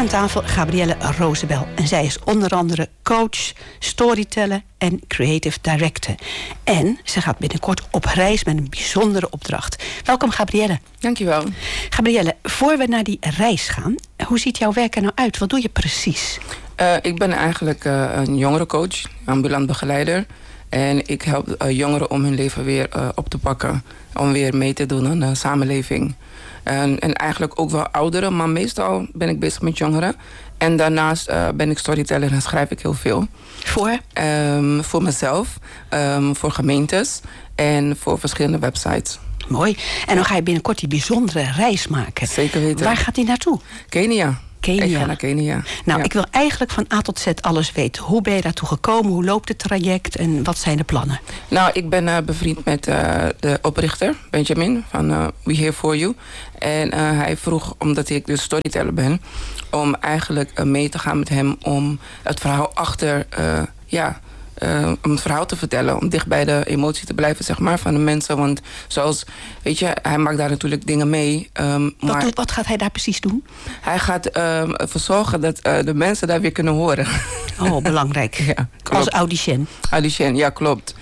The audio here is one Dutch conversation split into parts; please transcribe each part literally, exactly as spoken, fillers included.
aan tafel Gabrielle Roosebel. En zij is onder andere coach, storyteller en creative director. En ze gaat binnenkort op reis met een bijzondere opdracht. Welkom Gabrielle. Dankjewel. Gabrielle, voor we naar die reis gaan, hoe ziet jouw werk er nou uit? Wat doe je precies? Uh, ik ben eigenlijk uh, een jongerencoach, ambulant begeleider. En ik help uh, jongeren om hun leven weer uh, op te pakken. Om weer mee te doen aan de samenleving. En, en eigenlijk ook wel ouderen, maar meestal ben ik bezig met jongeren. En daarnaast uh, ben ik storyteller en schrijf ik heel veel. Voor? Um, voor mezelf, um, voor gemeentes en voor verschillende websites. Mooi. En dan ga je binnenkort die bijzondere reis maken. Zeker weten. Waar gaat die naartoe? Kenia. Kenia. Ik ga naar Kenia. Nou, ja. ik wil eigenlijk van A tot Z alles weten. Hoe ben je daartoe gekomen? Hoe loopt het traject? En wat zijn de plannen? Nou, ik ben uh, bevriend met uh, de oprichter, Benjamin, van uh, We Here For You. En uh, hij vroeg, omdat ik dus storyteller ben, om eigenlijk uh, mee te gaan met hem om het verhaal achter, uh, ja... Uh, om het verhaal te vertellen, om dicht bij de emotie te blijven, zeg maar, van de mensen. Want zoals, weet je, hij maakt daar natuurlijk dingen mee. Um, wat, maar doet, wat gaat hij daar precies doen? Hij gaat um, ervoor zorgen dat uh, de mensen daar weer kunnen horen. Oh, belangrijk. Ja, klopt. Als audicien. Audicien, ja, klopt.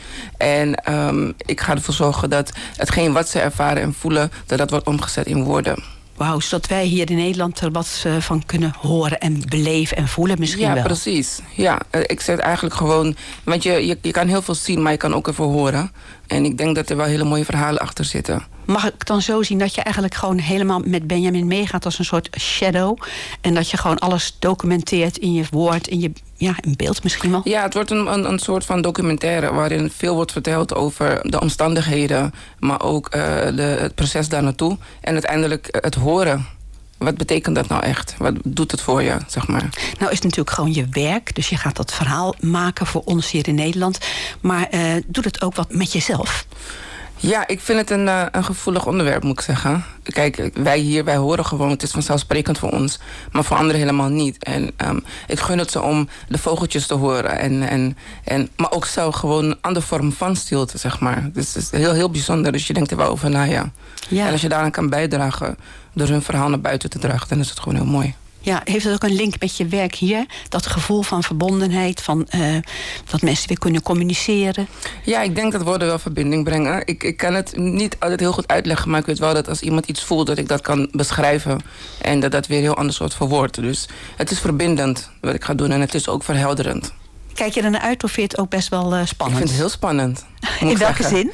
En um, ik ga ervoor zorgen dat hetgeen wat ze ervaren en voelen, dat dat wordt omgezet in woorden. Wauw, zodat wij hier in Nederland er wat uh, van kunnen horen en beleven en voelen misschien ja, wel. Ja, precies. Ja, ik zeg eigenlijk gewoon, want je, je, je kan heel veel zien, maar je kan ook ervoor horen. En ik denk dat er wel hele mooie verhalen achter zitten. Mag ik dan zo zien dat je eigenlijk gewoon helemaal met Benjamin meegaat als een soort shadow? En dat je gewoon alles documenteert in je woord, in je ja, in beeld misschien wel? Ja, het wordt een, een, een soort van documentaire waarin veel wordt verteld over de omstandigheden, maar ook uh, de, het proces daar naartoe. En uiteindelijk het horen. Wat betekent dat nou echt? Wat doet het voor je, zeg maar? Nou is het natuurlijk gewoon je werk. Dus je gaat dat verhaal maken voor ons hier in Nederland. Maar uh, doet het ook wat met jezelf? Ja, ik vind het een, uh, een gevoelig onderwerp, moet ik zeggen. Kijk, wij hier, wij horen gewoon, het is vanzelfsprekend voor ons. Maar voor anderen helemaal niet. En um, ik gun het ze om de vogeltjes te horen. En, en, en, maar ook zo gewoon een andere vorm van stilte, zeg maar. Dus het is heel, heel bijzonder. Dus je denkt er wel over na, ja. ja. En als je daaraan kan bijdragen door hun verhaal naar buiten te dragen, dan is het gewoon heel mooi. Ja, heeft het ook een link met je werk hier? Dat gevoel van verbondenheid, van uh, dat mensen weer kunnen communiceren? Ja, ik denk dat woorden wel verbinding brengen. Ik, ik kan het niet altijd heel goed uitleggen, maar ik weet wel dat als iemand iets voelt, dat ik dat kan beschrijven. En dat dat weer heel anders wordt verwoord. Dus het is verbindend wat ik ga doen en het is ook verhelderend. Kijk je er naar uit of vind je het ook best wel uh, spannend? Ik vind het heel spannend. In welke zin?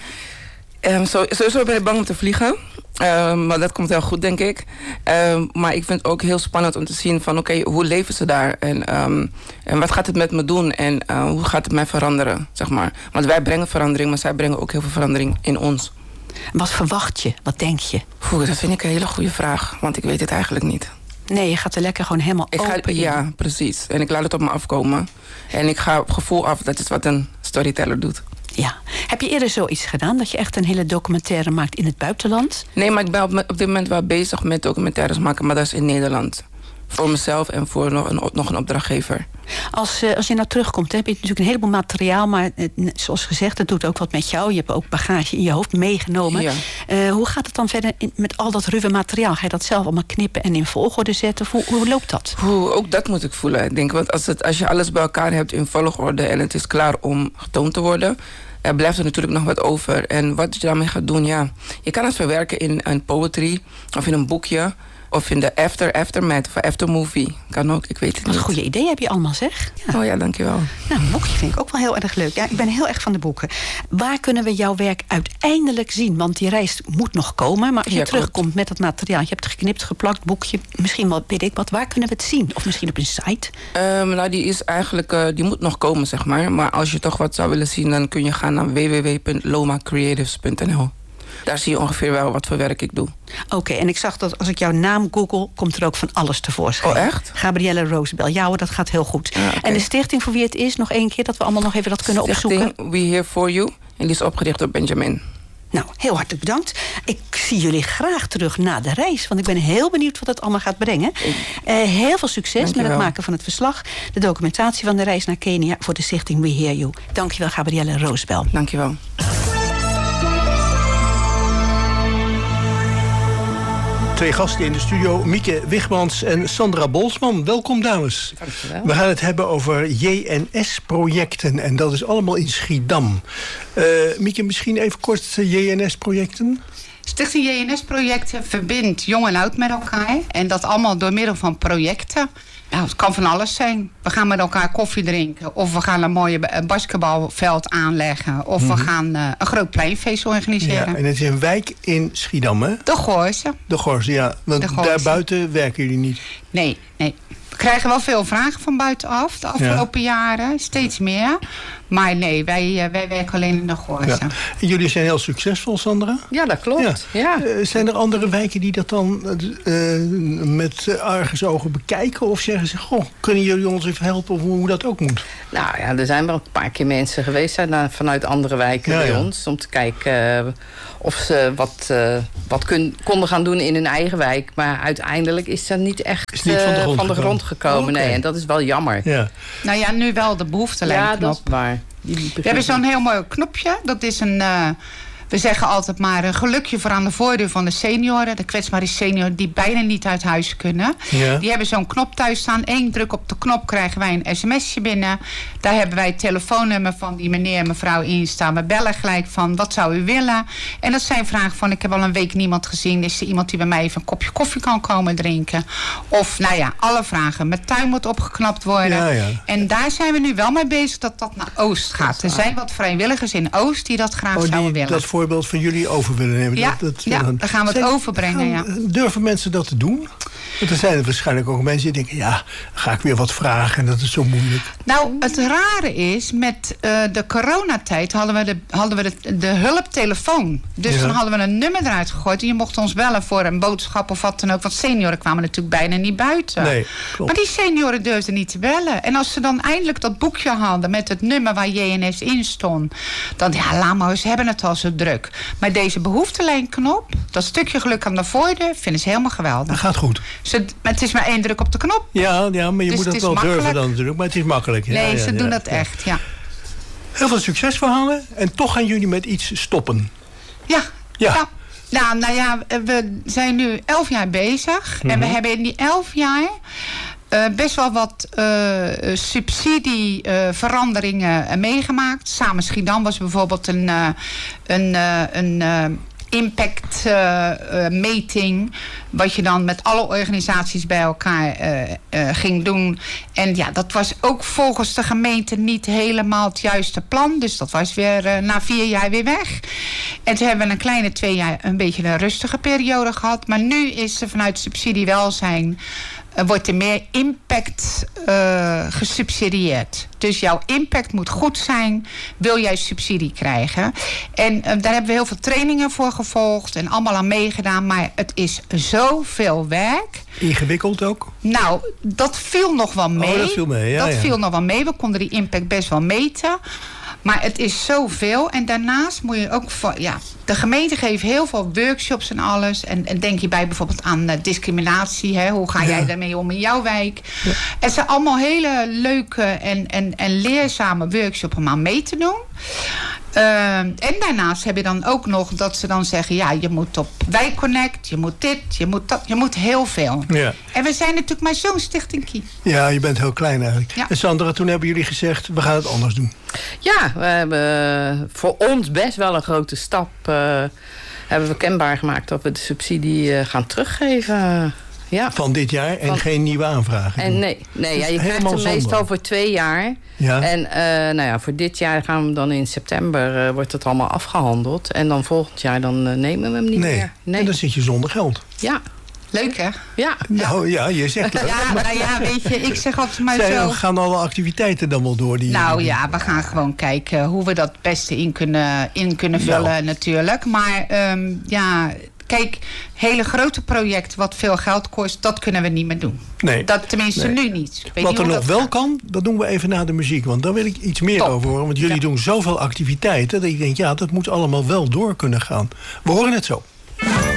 Um, zo, sowieso ben ik bang om te vliegen. Um, maar dat komt heel goed, denk ik. Um, maar ik vind het ook heel spannend om te zien van, oké, okay, hoe leven ze daar? En, um, en wat gaat het met me doen? En uh, hoe gaat het mij veranderen, zeg maar? Want wij brengen verandering, maar zij brengen ook heel veel verandering in ons. Wat verwacht je? Wat denk je? Oeh, dat vind ik een hele goede vraag, want ik weet het eigenlijk niet. Nee, je gaat er lekker gewoon helemaal ik open ga, in. Ja, precies. En ik laat het op me afkomen. En ik ga op gevoel af, dat is wat een storyteller doet. Ja. Heb je eerder zoiets gedaan? Dat je echt een hele documentaire maakt in het buitenland? Nee, maar ik ben op, op dit moment wel bezig met documentaires maken, maar dat is in Nederland. Voor mezelf en voor nog een, nog een opdrachtgever. Als, uh, als je nou terugkomt, hè, heb je natuurlijk een heleboel materiaal, maar uh, zoals gezegd, dat doet ook wat met jou. Je hebt ook bagage in je hoofd meegenomen. Ja. Uh, hoe gaat het dan verder in, met al dat ruwe materiaal? Ga je dat zelf allemaal knippen en in volgorde zetten? Hoe, hoe loopt dat? Oeh, ook dat moet ik voelen. Ik denk, want als, het, als je alles bij elkaar hebt in volgorde en het is klaar om getoond te worden, er blijft er natuurlijk nog wat over. En wat je daarmee gaat doen, ja. Je kan het verwerken in een poetry of in een boekje. Of in de after, aftermath of aftermovie. Kan ook, ik weet het niet. Wat een goede idee heb je allemaal, zeg. Ja. Oh ja, dankjewel. Nou, een boekje vind ik ook wel heel erg leuk. Ja, ik ben heel erg van de boeken. Waar kunnen we jouw werk uiteindelijk zien? Want die reis moet nog komen. Maar als je ja, terugkomt klopt. met dat materiaal, je hebt het geknipt, geplakt, boekje, misschien wel, weet ik wat. Waar kunnen we het zien? Of misschien op een site? Um, nou, die is eigenlijk, uh, die moet nog komen, zeg maar. Maar als je toch wat zou willen zien, dan kun je gaan naar w w w punt loma creatives punt n l. Daar zie je ongeveer wel wat voor werk ik doe. Oké, okay, en ik zag dat als ik jouw naam google, komt er ook van alles tevoorschijn. Oh, echt? Gabrielle Roosebel. Ja hoor, dat gaat heel goed. Ah, okay. En de stichting voor wie het is, nog één keer, dat we allemaal nog even dat kunnen stichting opzoeken. We Here For You. En die is opgericht door Benjamin. Nou, heel hartelijk bedankt. Ik zie jullie graag terug na de reis. Want ik ben heel benieuwd wat het allemaal gaat brengen. Uh, heel veel succes Dankjewel. met het maken van het verslag. De documentatie van de reis naar Kenia voor de stichting We Hear You. Dankjewel, Gabrielle Roosebel. Dankjewel. Twee gasten in de studio, Mieke Wigmans en Sandra Bolsman. Welkom, dames. Dankjewel. We gaan het hebben over J N S-projecten. En dat is allemaal in Schiedam. Uh, Mieke, misschien even kort J N S-projecten? Stichting J N S-projecten verbindt jong en oud met elkaar. En dat allemaal door middel van projecten. Nou, het kan van alles zijn. We gaan met elkaar koffie drinken. Of we gaan een mooie basketbalveld aanleggen. Of mm-hmm. we gaan uh, een groot pleinfeest organiseren. Ja, en het is een wijk in Schiedam, hè? De Goorse. De Goorse, ja. Want de Goorse. Daarbuiten werken jullie niet? Nee, nee. We krijgen wel veel vragen van buitenaf de afgelopen ja. jaren. Steeds meer. Maar nee, wij, wij werken alleen in de Goorse. Ja. Jullie zijn heel succesvol, Sandra? Ja, dat klopt. Ja. Ja. Uh, zijn er andere wijken die dat dan uh, met argusogen bekijken? Of zeggen ze, goh, kunnen jullie ons even helpen of hoe dat ook moet? Nou ja, er zijn wel een paar keer mensen geweest zijn vanuit andere wijken ja, bij ja. ons. Om te kijken uh, of ze wat, uh, wat kun, konden gaan doen in hun eigen wijk. Maar uiteindelijk is dat niet echt is niet van de grond, uh, van de grond gekomen. Oh, okay. Nee, en dat is wel jammer. Ja. Nou ja, nu wel de behoeftelijn. Ja, dat is waar. We hebben zo'n heel mooi knopje. Dat is een, uh, we zeggen altijd maar een gelukje voor aan de voordeur van de senioren. De kwetsbare senioren die bijna niet uit huis kunnen. Ja. Die hebben zo'n knop thuis staan. Eén druk op de knop krijgen wij een sms'je binnen. Daar hebben wij het telefoonnummer van die meneer en mevrouw in staan. We bellen gelijk van, wat zou u willen? En dat zijn vragen van, ik heb al een week niemand gezien. Is er iemand die bij mij even een kopje koffie kan komen drinken? Of, nou ja, alle vragen. Mijn tuin moet opgeknapt worden. Ja, ja. En daar zijn we nu wel mee bezig dat dat naar Oost gaat. Er zijn wat vrijwilligers in Oost die dat graag oh, die, zouden willen. Dat voorbeeld van jullie over willen nemen. Ja, dat, dat, ja dan, dan gaan we het zijn, overbrengen. Gaan, ja. Durven mensen dat te doen? Want er zijn er waarschijnlijk ook mensen die denken, ja, ga ik weer wat vragen en dat is zo moeilijk. Nou, het rare is, met uh, de coronatijd hadden we de, hadden we de, de hulptelefoon. Dus ja. dan hadden we een nummer eruit gegooid en je mocht ons bellen voor een boodschap of wat dan ook. Want senioren kwamen natuurlijk bijna niet buiten. Nee, klopt. Maar die senioren durfden niet te bellen. En als ze dan eindelijk dat boekje hadden met het nummer waar J N S in stond, dan ja, laat maar eens, ze hebben het al zo druk. Maar deze behoeftelijnknop, dat stukje geluk aan de voordeur, vinden ze helemaal geweldig. Dat gaat goed. Ze, maar het is maar één druk op de knop. Ja, ja maar je dus moet dat wel makkelijk. durven dan natuurlijk. Maar het is makkelijk. Ja, nee, ja, ze ja, doen ja, dat ja. echt, ja. Heel veel succesverhalen. En toch gaan jullie met iets stoppen. Ja. Ja. ja. Nou, nou ja, we zijn nu elf jaar bezig. Mm-hmm. En we hebben in die elf jaar Uh, best wel wat uh, subsidieveranderingen uh, meegemaakt. Samen Schiedam was bijvoorbeeld een, uh, een, uh, een uh, impact uh, uh, meting, wat je dan met alle organisaties bij elkaar uh, uh, ging doen. En ja, dat was ook volgens de gemeente niet helemaal het juiste plan. Dus dat was weer uh, na vier jaar weer weg. En toen hebben we een kleine twee jaar een beetje een rustige periode gehad. Maar nu is er vanuit subsidiewelzijn Uh, wordt er meer impact uh, gesubsidieerd. Dus jouw impact moet goed zijn, wil jij subsidie krijgen. En uh, daar hebben we heel veel trainingen voor gevolgd en allemaal aan meegedaan. Maar het is zoveel werk. Ingewikkeld ook? Nou, dat viel nog wel mee. Oh, dat viel mee, ja, Dat ja. viel nog wel mee. We konden die impact best wel meten. Maar het is zoveel. En daarnaast moet je ook van, ja, de gemeente geeft heel veel workshops en alles. En, en denk je bij bijvoorbeeld aan uh, discriminatie. Hè? Hoe ga jij ja. daarmee om in jouw wijk? Ja. Het zijn allemaal hele leuke en, en, en leerzame workshops om aan mee te doen. Uh, en daarnaast heb je dan ook nog dat ze dan zeggen, ja, je moet op Wijkconnect, je moet dit, je moet dat, je moet heel veel. Ja. En we zijn natuurlijk maar zo'n stichtingkie. Ja, je bent heel klein eigenlijk. Ja. En Sandra, toen hebben jullie gezegd, we gaan het anders doen. Ja, we hebben voor ons best wel een grote stap uh, hebben we kenbaar gemaakt dat we de subsidie uh, gaan teruggeven. Ja. Van dit jaar en Van, geen nieuwe aanvragen. En nee, nee ja, je krijgt hem meestal voor twee jaar. Ja. En uh, nou ja, voor dit jaar gaan we dan in september uh, wordt het allemaal afgehandeld. En dan volgend jaar dan uh, nemen we hem niet nee. meer. Nee. En dan zit je zonder geld. Ja. Leuk, hè? Ja. Nou ja, je zegt dat. Ja, nou ja, weet je, ik zeg altijd maar Zij, zo. Gaan alle activiteiten dan wel door? Die nou ja, we gaan gewoon kijken hoe we dat het beste in kunnen, in kunnen vullen nou. natuurlijk. Maar um, ja, kijk, hele grote projecten wat veel geld kost, dat kunnen we niet meer doen. Nee. Dat tenminste nee. nu niet. Ik weet wat niet er nog dat wel gaat. kan, dat doen we even na de muziek. Want daar wil ik iets meer Top. over horen. Want jullie ja. doen zoveel activiteiten dat ik denk, ja, dat moet allemaal wel door kunnen gaan. We horen het zo.